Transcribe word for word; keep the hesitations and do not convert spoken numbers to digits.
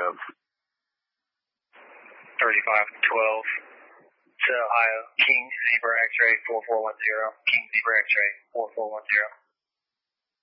Ohio. thirty-five twelve to Ohio. King Zebra X-ray four four one zero. King Zebra X-ray four four one zero.